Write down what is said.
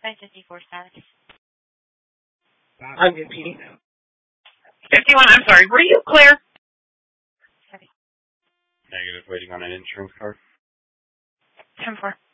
554 status. I'm repeating. 51, I'm sorry. Were you clear? Sorry. Negative, waiting on an insurance card. 10-4.